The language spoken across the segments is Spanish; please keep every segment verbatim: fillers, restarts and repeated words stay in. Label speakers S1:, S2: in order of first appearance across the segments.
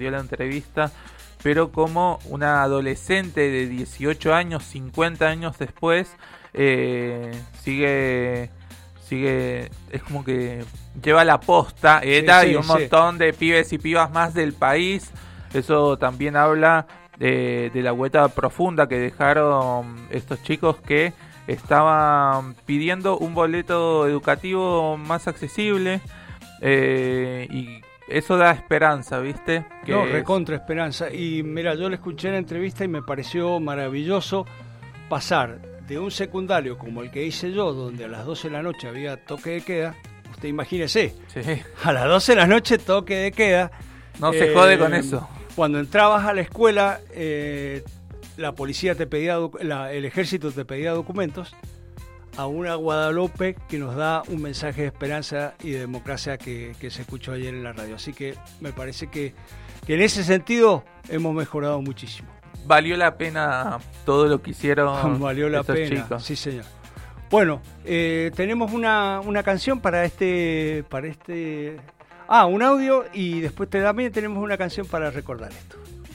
S1: perdió la entrevista, pero como una adolescente de dieciocho años, cincuenta años después, eh, sigue, sigue, es como que lleva la posta, ETA, sí, sí, y un sí. montón de pibes y pibas más del país. Eso también habla de, de la huella profunda que dejaron estos chicos que estaban pidiendo un boleto educativo más accesible, eh, y eso da esperanza, ¿viste? Que
S2: no, recontra esperanza. Y mira, yo le escuché en la entrevista y me pareció maravilloso pasar de un secundario como el que hice yo, donde a las doce de la noche había toque de queda. Usted imagínese, sí. a las doce de la noche toque de queda.
S1: No eh, se jode con eso.
S2: Cuando entrabas a la escuela, eh, la policía te pedía, la, el ejército te pedía documentos, a una Guadalupe que nos da un mensaje de esperanza y de democracia que, que se escuchó ayer en la radio. Así que me parece que, que en ese sentido hemos mejorado muchísimo.
S1: Valió la pena todo lo que hicieron.
S2: Valió la
S1: estos
S2: pena,
S1: chicos.
S2: Sí señor. Bueno, eh, tenemos una, una canción para este, para este, ah, un audio, y después también tenemos una canción para recordar esto.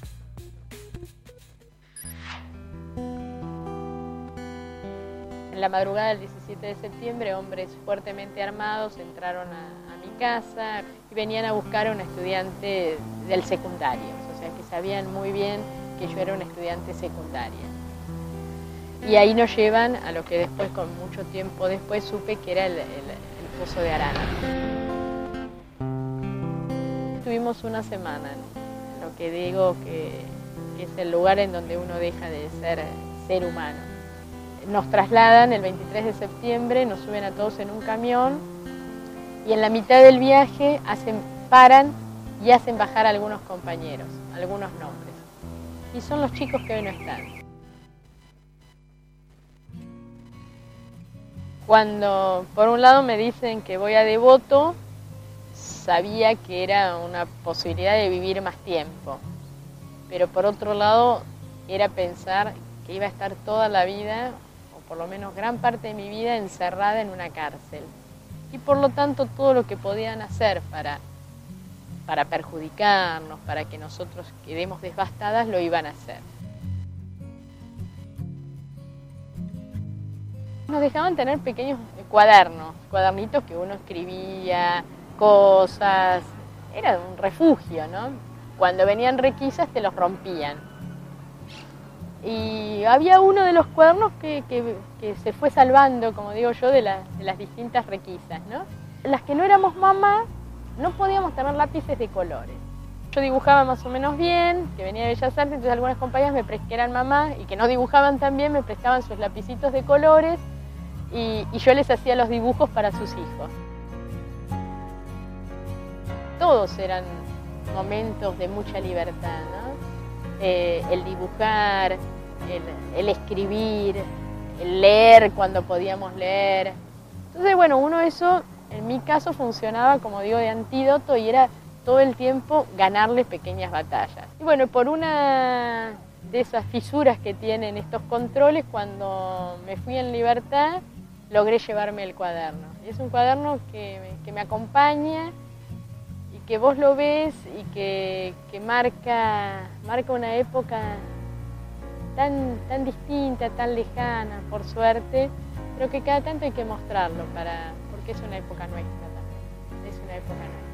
S3: En la madrugada del diecisiete de septiembre, hombres fuertemente armados entraron a, a mi casa y venían a buscar a un estudiante del secundario, o sea que sabían muy bien que yo era una estudiante secundaria. Y ahí nos llevan a lo que después, con mucho tiempo después, supe que era el, el, el Pozo de Arana. Tuvimos una semana, ¿no? Lo que digo que, que es el lugar en donde uno deja de ser ser humano. Nos trasladan el veintitrés de septiembre, nos suben a todos en un camión y en la mitad del viaje hacen, paran y hacen bajar a algunos compañeros, algunos nombres. Y son los chicos que hoy no están. Cuando por un lado me dicen que voy a Devoto, sabía que era una posibilidad de vivir más tiempo. Pero por otro lado era pensar que iba a estar toda la vida, por lo menos gran parte de mi vida, encerrada en una cárcel. Y por lo tanto todo lo que podían hacer para, para perjudicarnos, para que nosotros quedemos devastadas, lo iban a hacer. Nos dejaban tener pequeños cuadernos, cuadernitos que uno escribía, cosas. Era un refugio, ¿no? Cuando venían requisas te los rompían. Y había uno de los cuadernos que, que, que se fue salvando, como digo yo, de, la, de las distintas requisas, ¿no? Las que no éramos mamá, no podíamos tener lápices de colores. Yo dibujaba más o menos bien, que venía de Bellas Artes, entonces algunas compañeras me pre- que eran mamás y que no dibujaban tan bien, me prestaban sus lapicitos de colores y, y yo les hacía los dibujos para sus hijos. Todos eran momentos de mucha libertad, ¿no? Eh, el dibujar, el, el escribir, el leer cuando podíamos leer. Entonces, bueno, uno eso, en mi caso, funcionaba, como digo, de antídoto y era todo el tiempo ganarle pequeñas batallas. Y bueno, por una de esas fisuras que tienen estos controles, cuando me fui en libertad, logré llevarme el cuaderno. Y es un cuaderno que me, que me acompaña, que vos lo ves y que, que marca, marca una época tan, tan distinta, tan lejana, por suerte, pero que cada tanto hay que mostrarlo, para, porque es una época nuestra también, es una época nuestra.